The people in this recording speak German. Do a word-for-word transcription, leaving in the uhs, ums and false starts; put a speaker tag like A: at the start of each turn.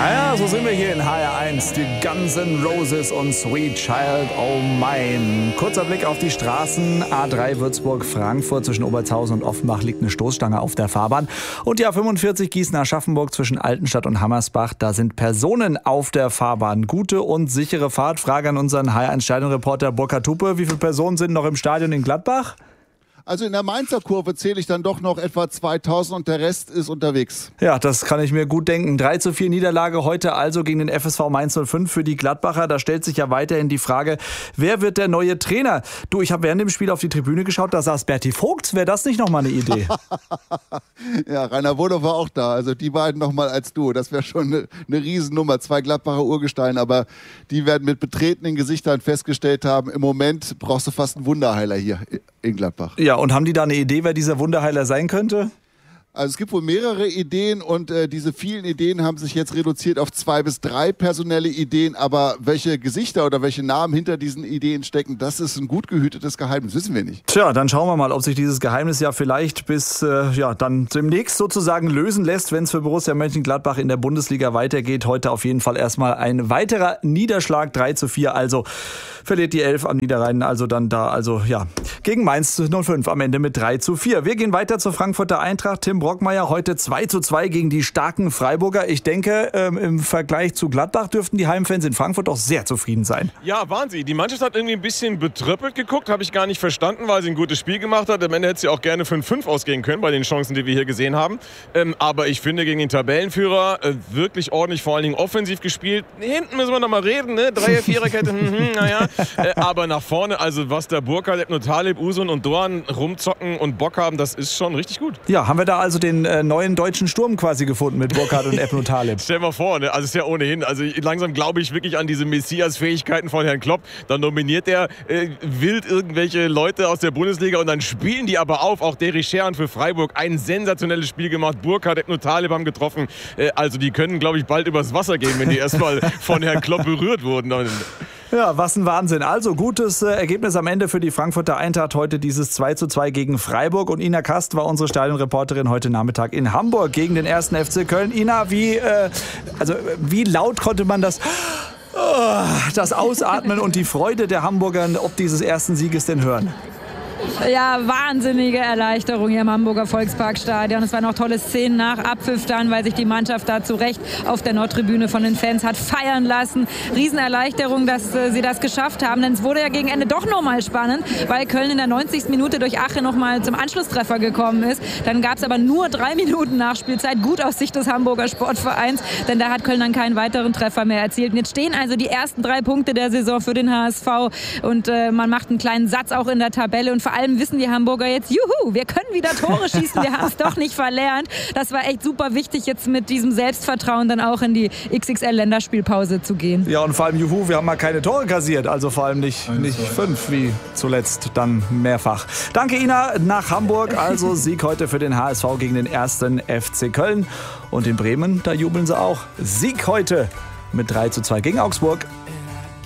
A: Ja, so sind wir hier in H R eins. Die Guns N' Roses und Sweet Child O' Mine. Kurzer Blick auf die Straßen. A drei Würzburg-Frankfurt zwischen Obertshausen und Offenbach liegt eine Stoßstange auf der Fahrbahn. Und die A fünfundvierzig Gießen-Aschaffenburg zwischen Altenstadt und Hammersbach. Da sind Personen auf der Fahrbahn. Gute und sichere Fahrt. Frage an unseren H R eins-Stadionreporter Burkhard Hupe. Wie viele Personen sind noch im Stadion in Gladbach?
B: Also in der Mainzer Kurve zähle ich dann doch noch etwa zweitausend und der Rest ist unterwegs.
A: Ja, das kann ich mir gut denken. drei zu vier Niederlage heute also gegen den F S V Mainz null fünf für die Gladbacher. Da stellt sich ja weiterhin die Frage, wer wird der neue Trainer? Du, ich habe während dem Spiel auf die Tribüne geschaut, da saß Berti Vogts. Wäre das nicht nochmal eine Idee?
B: Ja, Rainer Wohlow war auch da. Also die beiden nochmal als Duo. Das wäre schon eine, eine Riesennummer. Zwei Gladbacher Urgesteine, aber die werden mit betretenen Gesichtern festgestellt haben, im Moment brauchst du fast einen Wunderheiler hier in Gladbach.
A: Ja, und haben die da eine Idee, wer dieser Wunderheiler sein könnte?
B: Also es gibt wohl mehrere Ideen und äh, diese vielen Ideen haben sich jetzt reduziert auf zwei bis drei personelle Ideen, aber welche Gesichter oder welche Namen hinter diesen Ideen stecken, das ist ein gut gehütetes Geheimnis, wissen wir nicht.
A: Tja, dann schauen wir mal, ob sich dieses Geheimnis ja vielleicht bis äh, ja dann demnächst sozusagen lösen lässt, wenn es für Borussia Mönchengladbach in der Bundesliga weitergeht. Heute auf jeden Fall erstmal ein weiterer Niederschlag, drei zu vier, also verliert die Elf am Niederrhein, also dann da, also ja, gegen Mainz null fünf am Ende mit drei zu vier. Wir gehen weiter zur Frankfurter Eintracht. Tim Brockmeier heute zwei zu zwei gegen die starken Freiburger. Ich denke, ähm, im Vergleich zu Gladbach dürften die Heimfans in Frankfurt doch sehr zufrieden sein.
C: Ja, waren sie. Die Mannschaft hat irgendwie ein bisschen betröppelt geguckt, habe ich gar nicht verstanden, weil sie ein gutes Spiel gemacht hat. Am Ende hätte sie auch gerne fünf fünf ausgehen können bei den Chancen, die wir hier gesehen haben. Ähm, aber ich finde, gegen den Tabellenführer äh, wirklich ordentlich, vor allen Dingen offensiv gespielt. Hinten müssen wir noch mal reden, ne? Dreier-, Viererkette, hm, hm, naja. Äh, aber nach vorne, also was der Burkhardt, Ebno Taleb, Usun und Doan rumzocken und Bock haben, das ist schon richtig gut.
A: Ja, haben wir da also den äh, neuen deutschen Sturm quasi gefunden mit Burkhardt und Ebno Taleb.
C: Stell mal vor, ne? Also ist ja ohnehin, also langsam glaube ich wirklich an diese Messias-Fähigkeiten von Herrn Klopp. Dann nominiert er äh, wild irgendwelche Leute aus der Bundesliga und dann spielen die aber auf. Auch Derek Scherhan für Freiburg, ein sensationelles Spiel gemacht. Burkhardt, Ebno Taleb haben getroffen. Äh, also die können, glaube ich, bald übers Wasser gehen, wenn die erstmal von Herrn Klopp berührt wurden.
A: Ja, was ein Wahnsinn. Also gutes äh, Ergebnis am Ende für die Frankfurter Eintracht. Heute dieses zwei zu zwei gegen Freiburg. Und Ina Kast war unsere Stadionreporterin heute Nachmittag in Hamburg gegen den ersten F C Köln. Ina, wie, äh, also, wie laut konnte man das, oh, das Ausatmen und die Freude der Hamburger ob dieses ersten Sieges denn hören?
D: Ja, wahnsinnige Erleichterung hier im Hamburger Volksparkstadion. Es waren auch tolle Szenen nach Abpfiff dann, weil sich die Mannschaft da zu Recht auf der Nordtribüne von den Fans hat feiern lassen. Riesenerleichterung, dass äh, sie das geschafft haben. Denn es wurde ja gegen Ende doch nochmal spannend, weil Köln in der neunzigsten Minute durch Ache nochmal zum Anschlusstreffer gekommen ist. Dann gab es aber nur drei Minuten Nachspielzeit. Gut aus Sicht des Hamburger Sportvereins, denn da hat Köln dann keinen weiteren Treffer mehr erzielt. Und jetzt stehen also die ersten drei Punkte der Saison für den H S V. Und äh, man macht einen kleinen Satz auch in der Tabelle. Und vor allem wissen die Hamburger jetzt, juhu, wir können wieder Tore schießen, wir haben es doch nicht verlernt. Das war echt super wichtig, jetzt mit diesem Selbstvertrauen dann auch in die X X L-Länderspielpause zu gehen.
A: Ja, und vor allem, juhu, wir haben mal keine Tore kassiert, also vor allem nicht, nicht fünf, wie zuletzt dann mehrfach. Danke, Ina, nach Hamburg, also Sieg heute für den H S V gegen den ersten F C Köln. Und in Bremen, da jubeln sie auch. Sieg heute mit drei zu zwei gegen Augsburg.